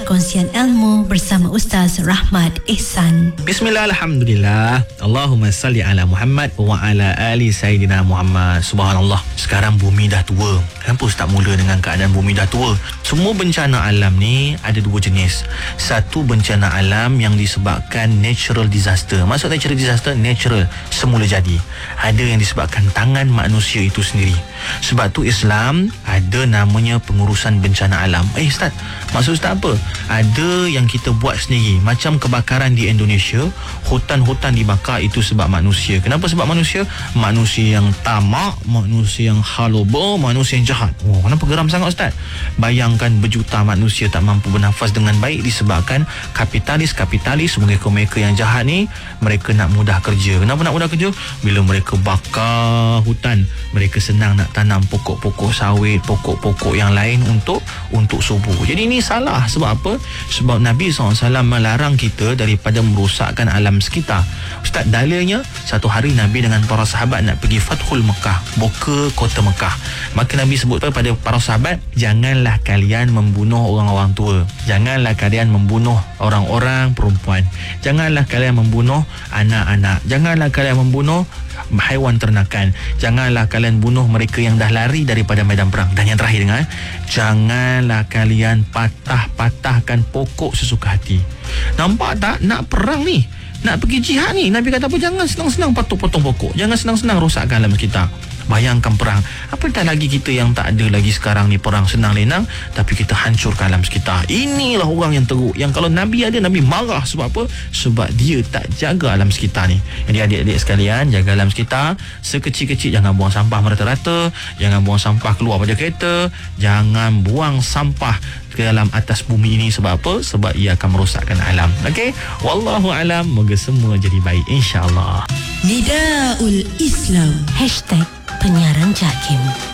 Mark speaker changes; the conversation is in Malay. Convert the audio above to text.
Speaker 1: perkongsian ilmu bersama Ustaz Rahmat Ihsan.
Speaker 2: Bismillah, alhamdulillah. Allahumma salli ala Muhammad wa ala ali Sayyidina Muhammad. Subhanallah, sekarang bumi dah tua. Kenapa Ustaz mula dengan keadaan bumi dah tua? Semua bencana alam ni ada dua jenis. Satu, bencana alam yang disebabkan natural disaster. Maksud natural disaster, natural, semula jadi. Ada yang disebabkan tangan manusia itu sendiri. Sebab tu Islam ada namanya pengurusan bencana alam. Ustaz, maksud Ustaz apa? Ada yang kita buat sendiri. Macam kebakaran di Indonesia, hutan-hutan dibakar itu sebab manusia. Kenapa sebab manusia? Manusia yang tamak, manusia yang haloba, manusia yang jahat. Kenapa geram sangat Ustaz? Bayangkan berjuta manusia tak mampu bernafas dengan baik disebabkan kapitalis mereka yang jahat ni, mereka nak mudah kerja. Kenapa nak mudah kerja? Bila mereka bakar hutan, mereka senang nak tanam pokok-pokok sawit, pokok-pokok yang lain untuk subuh. Jadi ini salah. Sebab apa? Sebab Nabi SAW melarang kita daripada merosakkan alam sekitar. Ustaz, dalilnya satu hari Nabi dengan para sahabat nak pergi Fathul Mekah, buka kota Mekah. Maka Nabi sebut kepada para sahabat, janganlah kalian membunuh orang-orang tua, janganlah kalian membunuh orang-orang perempuan, janganlah kalian membunuh anak-anak, janganlah kalian membunuh haiwan ternakan, janganlah kalian bunuh mereka yang dah lari daripada medan perang. Dan yang terakhir, dengar, janganlah kalian patahkan pokok sesuka hati. Nampak tak? Nak perang ni, nak pergi jihad ni, Nabi kata apa? Jangan senang-senang potong pokok, jangan senang-senang rosakkan alam kita. Bayangkan perang. Apatah lagi kita yang tak ada lagi sekarang ni perang senang lenang, tapi kita hancurkan alam sekitar. Inilah orang yang teruk, yang kalau Nabi ada, Nabi marah. Sebab apa? Sebab dia tak jaga alam sekitar ni. Jadi adik-adik sekalian, jaga alam sekitar. Sekecil-kecil, jangan buang sampah merata-rata, jangan buang sampah keluar pada kereta, jangan buang sampah ke dalam atas bumi ini. Sebab apa? Sebab ia akan merosakkan alam. Okey, wallahu alam. Moga semua jadi baik, insya-Allah.
Speaker 1: Nidaul Islam #penyiaran JAKIM.